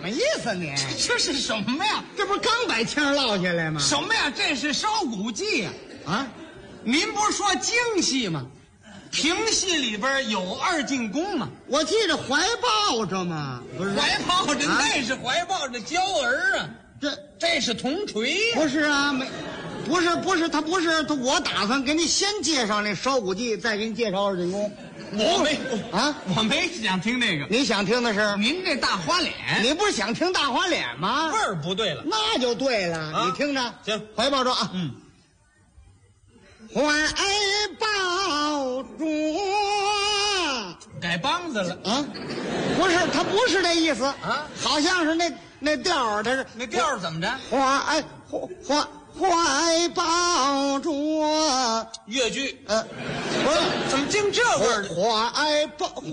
意思你？ 这是什么呀？ 这不是刚把腔落下来吗？ 什么呀？这是烧骨记呀！ 啊， 您不是说京戏吗？评戏里边有二进宫吗？ 我记着怀抱着嘛，不是怀抱着那是怀抱着娇儿啊，这是铜锤呀！ 不是啊，不是，他不是他，我打算给你先介绍那烧骨记，再给你介绍二进宫。 我没想听那个。 你想听的是您这大花脸， 你不是想听大花脸吗？ 味儿不对了， 那就对了。你听着， 行， 怀抱着啊，怀抱着， 改梆子了啊？不是，他不是这意思啊， 好像是那调儿，他是那调儿怎么着？ 怀抱着越剧， 不是， 怎么净这味儿？ 怀抱。